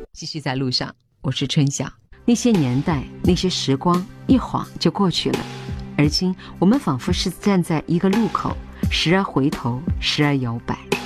继续在路上，我是春晓。那些年代，那些时光，一晃就过去了。而今，我们仿佛是站在一个路口，时而回头，时而摇摆。